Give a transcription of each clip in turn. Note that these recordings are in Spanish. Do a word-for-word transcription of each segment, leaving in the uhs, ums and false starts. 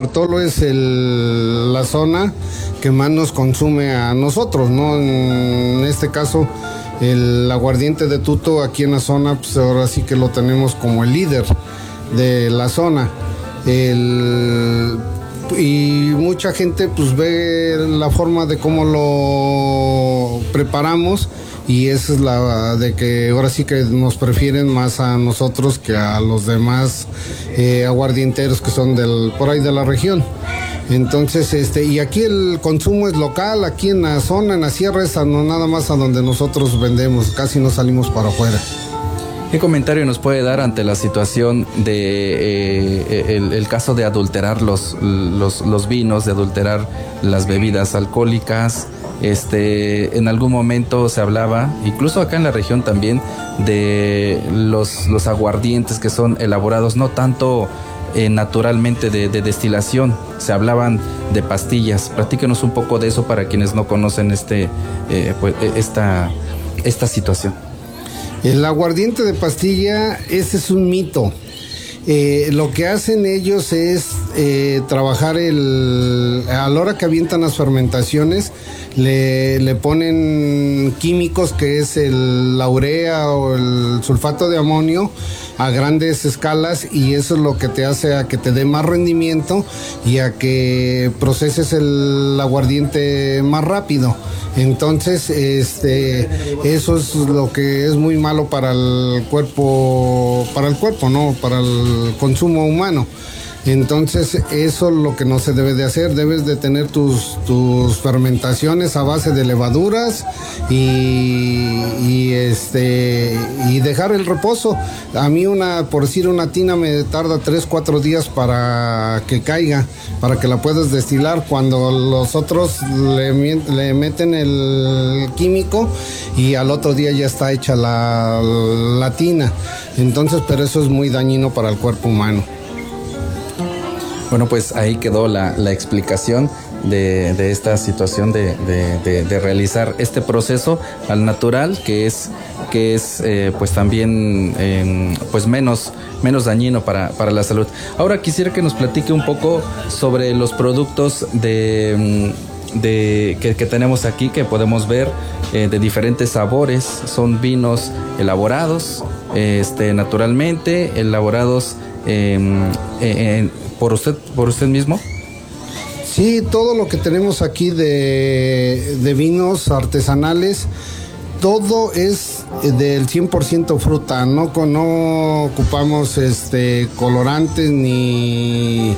Bartolo es el, la zona que más nos consume a nosotros, ¿no? En este caso, el aguardiente de Tuto aquí en la zona, pues ahora sí que lo tenemos como el líder de la zona. El, y mucha gente pues ve la forma de cómo lo preparamos, y esa es la de que ahora sí que nos prefieren más a nosotros que a los demás eh, aguardienteros que son del por ahí de la región. Entonces, este, y aquí el consumo es local, aquí en la zona, en la sierra, es a, no nada más a donde nosotros vendemos, casi no salimos para afuera. ¿Qué comentario nos puede dar ante la situación de eh, el, el caso de adulterar los, los, los vinos, de adulterar las bebidas alcohólicas? Este, en algún momento se hablaba, incluso acá en la región también, de los, los aguardientes que son elaborados no tanto eh, naturalmente de, de destilación, se hablaban de pastillas. Platíquenos un poco de eso para quienes no conocen este, eh, pues, esta, esta situación. El aguardiente de pastilla, ese es un mito. Eh, lo que hacen ellos es eh, trabajar el... A la hora que avientan las fermentaciones, le, le ponen químicos que es el, la urea o el sulfato de amonio a grandes escalas, y eso es lo que te hace a que te dé más rendimiento y a que proceses el aguardiente más rápido. Entonces, este, eso es lo que es muy malo para el cuerpo, para el cuerpo, ¿no? Para el consumo humano. Entonces, eso es lo que no se debe de hacer. Debes de tener tus, tus fermentaciones a base de levaduras y, y este y dejar el reposo. A mí una, por decir, una tina me tarda tres, cuatro días para que caiga, para que la puedas destilar, cuando los otros le, le meten el químico y al otro día ya está hecha la, la tina. Entonces, pero eso es muy dañino para el cuerpo humano. Bueno, pues ahí quedó la, la explicación de, de esta situación de, de, de, de realizar este proceso al natural, que es, que es eh, pues también eh, pues menos, menos dañino para, para la salud. Ahora quisiera que nos platique un poco sobre los productos de, de, que, que tenemos aquí, que podemos ver eh, de diferentes sabores. Son vinos elaborados este, naturalmente, elaborados eh, eh, por usted, por usted mismo. Sí, todo lo que tenemos aquí de, de vinos artesanales, todo es del cien por ciento fruta, no, no ocupamos este, colorantes ni,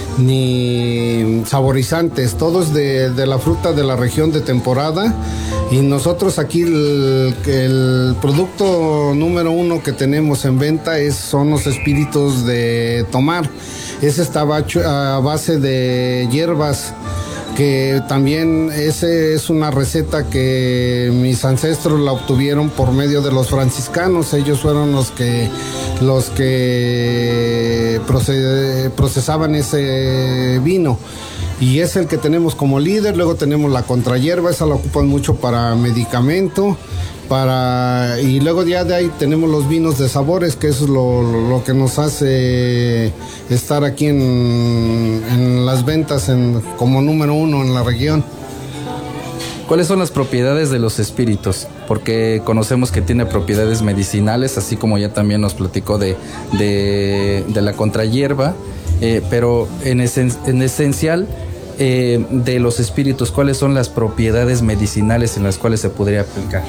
ni saborizantes, todo es de, de la fruta de la región de temporada. Y nosotros aquí el, el producto número uno que tenemos en venta es, son los espíritus de tomar. Ese está a base de hierbas, que también ese es una receta que mis ancestros la obtuvieron por medio de los franciscanos. Ellos fueron los que los que procesaban ese vino, y es el que tenemos como líder. Luego tenemos la contrahierba, esa la ocupan mucho para medicamento, para y luego ya de ahí tenemos los vinos de sabores, que eso es lo, lo que nos hace estar aquí en, en las ventas en, como número uno en la región. ¿Cuáles son las propiedades de los espíritus? Porque conocemos que tiene propiedades medicinales, así como ya también nos platicó de, de, de la contrahierba, eh, pero en, esen, en esencial eh, de los espíritus, ¿cuáles son las propiedades medicinales en las cuales se podría aplicar?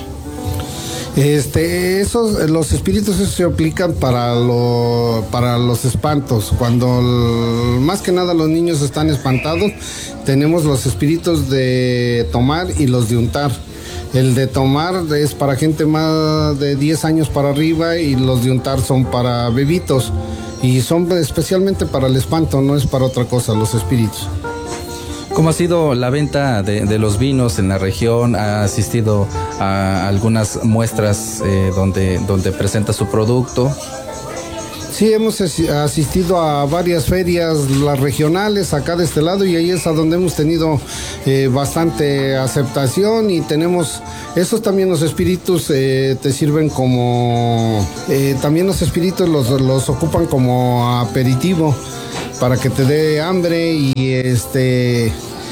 Este, esos, los espíritus esos se aplican para, lo, para los espantos. Cuando el, más que nada los niños están espantados, tenemos los espíritus de tomar y los de untar. El de tomar es para gente más de diez años para arriba, y los de untar son para bebitos. Y son especialmente para el espanto, no es para otra cosa, los espíritus. ¿Cómo ha sido la venta de, de los vinos en la región? ¿Ha asistido a algunas muestras eh, donde, donde presenta su producto? Sí, hemos asistido a varias ferias, las regionales acá de este lado, y ahí es a donde hemos tenido eh, bastante aceptación. Y tenemos, esos también los espíritus eh, te sirven como, eh, también los espíritus los, los ocupan como aperitivo. para que te dé hambre y este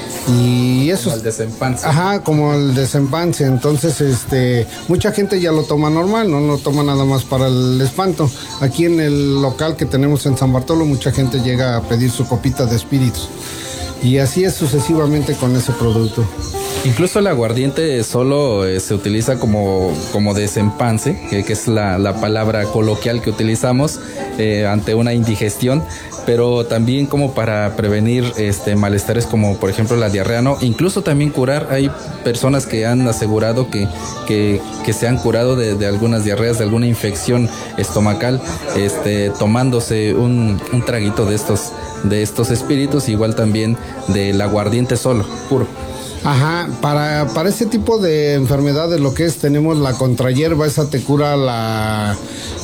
y eso. Como el desempance. Ajá, como el desempance. Entonces, este, mucha gente ya lo toma normal, no lo toma nada más para el espanto. Aquí en el local que tenemos en San Bartolo, mucha gente llega a pedir su copita de espíritus. Y así es sucesivamente con ese producto. Incluso el aguardiente solo eh, se utiliza como, como desempance, que, que es la, la palabra coloquial que utilizamos eh, ante una indigestión, pero también como para prevenir este, malestares como por ejemplo la diarrea, ¿no? Incluso también curar, hay personas que han asegurado que, que, que se han curado de, de algunas diarreas, de alguna infección estomacal, este, tomándose un, un traguito de estos, de estos espíritus, igual también del aguardiente solo, puro. Ajá, para, para ese tipo de enfermedades lo que es, tenemos la contrahierba, esa te cura la,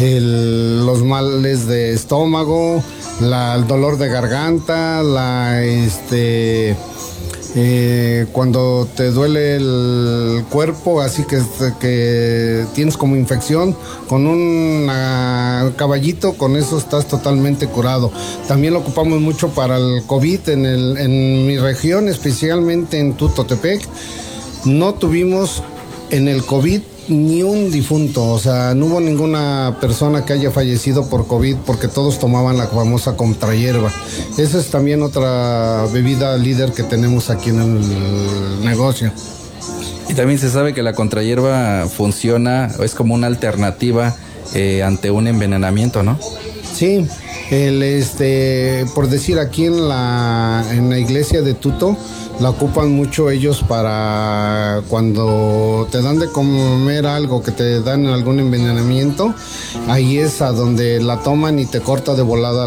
el, los males de estómago, la, el dolor de garganta, la, este, eh, cuando te duele el cuerpo, así que, que tienes como infección, con un uh, caballito, con eso estás totalmente curado. También lo ocupamos mucho para el COVID en, el, en mi región, especialmente en Tutotepec. No tuvimos en el COVID ni un difunto, o sea, no hubo ninguna persona que haya fallecido por COVID porque todos tomaban la famosa contrahierba. Esa es también otra bebida líder que tenemos aquí en el negocio. Y también se sabe que la contrahierba funciona, es como una alternativa eh, ante un envenenamiento, ¿no? Sí, el, este, por decir, aquí en la, en la iglesia de Tuto, la ocupan mucho ellos para cuando te dan de comer algo, que te dan algún envenenamiento, ahí es a donde la toman y te corta de volada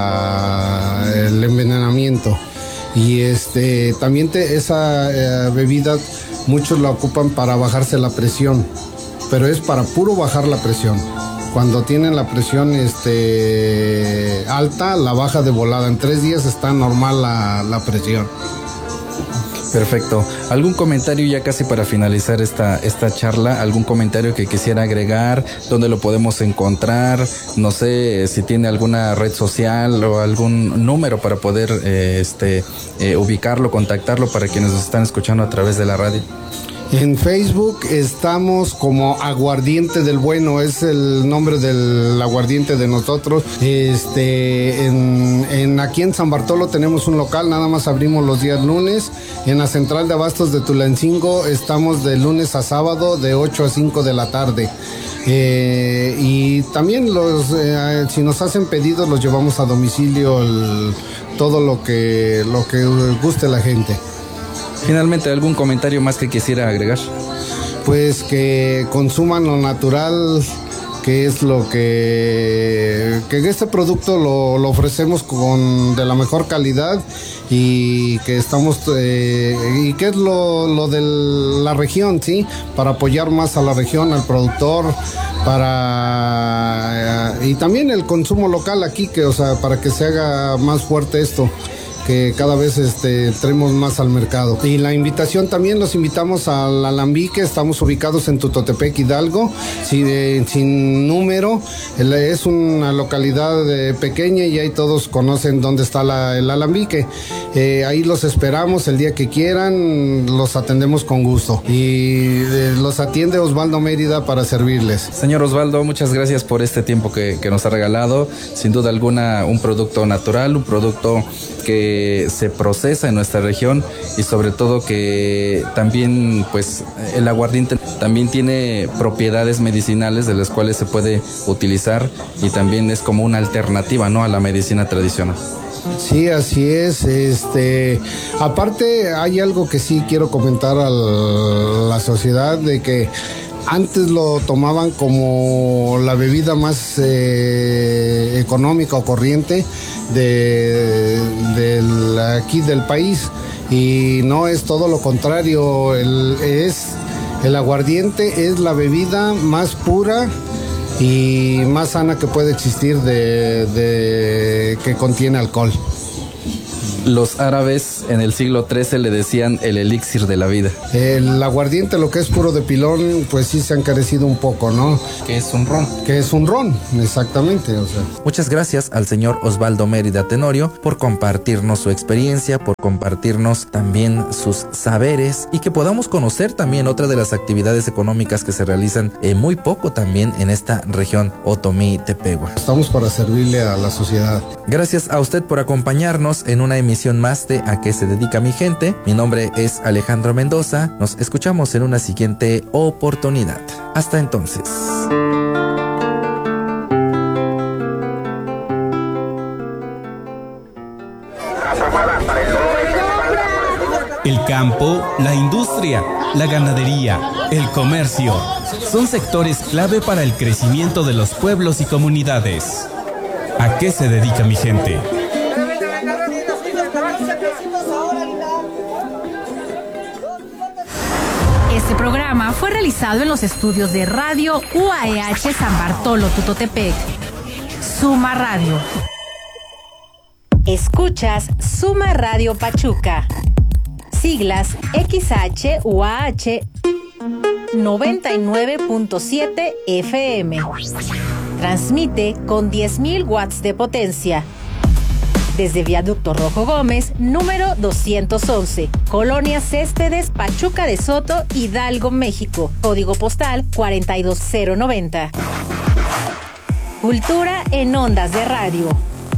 la, el envenenamiento. Y este también te, esa eh, bebida muchos la ocupan para bajarse la presión, pero es para puro bajar la presión. Cuando tienen la presión este, alta, la baja de volada. En tres días está normal la, la presión. Perfecto. ¿Algún comentario ya casi para finalizar esta, esta charla? ¿Algún comentario que quisiera agregar? ¿Dónde lo podemos encontrar? No sé si tiene alguna red social o algún número para poder eh, este, eh, ubicarlo, contactarlo para quienes nos están escuchando a través de la radio. En Facebook estamos como Aguardiente del Bueno, es el nombre del aguardiente de nosotros. Este, en, en aquí en San Bartolo tenemos un local, nada más abrimos los días lunes. En la central de abastos de Tulancingo estamos de lunes a sábado de ocho a cinco de la tarde. Eh, y también los, eh, si nos hacen pedidos los llevamos a domicilio, el, todo lo que, lo que guste la gente. Finalmente, ¿algún comentario más que quisiera agregar? Pues que consuman lo natural, que es lo que... que este producto lo, lo ofrecemos con de la mejor calidad y que estamos... Eh, y que es lo, lo de la región, ¿sí? Para apoyar más a la región, al productor, para... Eh, y también el consumo local aquí, que, o sea, para que se haga más fuerte esto, que cada vez este, entremos más al mercado. Y la invitación también, los invitamos al Alambique, estamos ubicados en Tutotepec, Hidalgo, sin, eh, sin número, es una localidad eh, pequeña y ahí todos conocen dónde está la, el Alambique. Eh, ahí los esperamos el día que quieran, los atendemos con gusto. Y eh, los atiende Osvaldo Mérida para servirles. Señor Osvaldo, muchas gracias por este tiempo que, que nos ha regalado. Sin duda alguna, un producto natural, un producto que se procesa en nuestra región y sobre todo que también pues el aguardiente también tiene propiedades medicinales de las cuales se puede utilizar y también es como una alternativa, ¿no?, a la medicina tradicional. Sí, así es. Este, aparte hay algo que sí quiero comentar a la sociedad, de que antes lo tomaban como la bebida más eh, económica o corriente de, de aquí del país, y no, es todo lo contrario. El, es, el aguardiente es la bebida más pura y más sana que puede existir de, de que contiene alcohol. los árabes en el siglo trece le decían el elixir de la vida. El aguardiente, lo que es puro de pilón, pues sí se ha encarecido un poco, ¿no? Que es un ron. Que es un ron, exactamente. O sea. Muchas gracias al señor Osvaldo Mérida Tenorio por compartirnos su experiencia, por compartirnos también sus saberes y que podamos conocer también otra de las actividades económicas que se realizan eh, muy poco también en esta región Otomí-Tepehua. Estamos para servirle a la sociedad. Gracias a usted por acompañarnos en una emisión más de ¿A qué se dedica mi gente? Mi nombre es Alejandro Mendoza. Nos escuchamos en una siguiente oportunidad. Hasta entonces. El campo, la industria, la ganadería, el comercio, son sectores clave para el crecimiento de los pueblos y comunidades. ¿A qué se dedica mi gente? Este programa fue realizado en los estudios de Radio U A E H San Bartolo Tutotepec. Suma Radio. Escuchas Suma Radio Pachuca. Siglas X H U A H noventa y nueve punto siete F M. Transmite con diez mil watts de potencia. Desde Viaducto Rojo Gómez, número doscientos once, Colonia Céspedes, Pachuca de Soto, Hidalgo, México. Código postal cuarenta y dos cero noventa. Cultura en ondas de radio.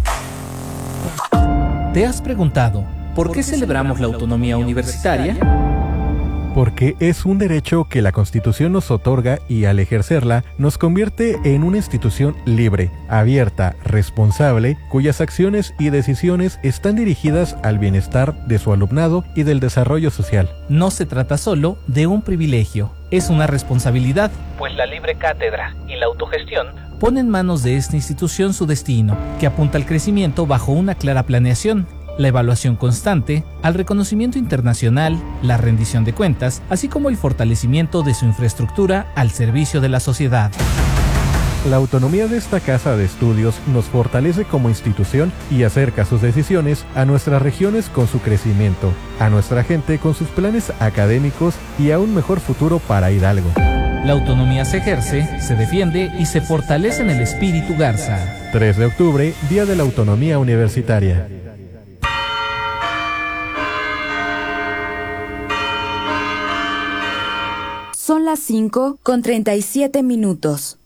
¿Te has preguntado por qué celebramos la autonomía universitaria? Porque es un derecho que la Constitución nos otorga y al ejercerla nos convierte en una institución libre, abierta, responsable, cuyas acciones y decisiones están dirigidas al bienestar de su alumnado y del desarrollo social. No se trata solo de un privilegio, es una responsabilidad, pues la libre cátedra y la autogestión pone en manos de esta institución su destino, que apunta al crecimiento bajo una clara planeación, la evaluación constante, al reconocimiento internacional, la rendición de cuentas, así como el fortalecimiento de su infraestructura al servicio de la sociedad. La autonomía de esta casa de estudios nos fortalece como institución y acerca sus decisiones a nuestras regiones con su crecimiento, a nuestra gente con sus planes académicos y a un mejor futuro para Hidalgo. La autonomía se ejerce, se defiende y se fortalece en el espíritu Garza. tres de octubre, Día de la Autonomía Universitaria. Son las cinco con treinta y siete minutos.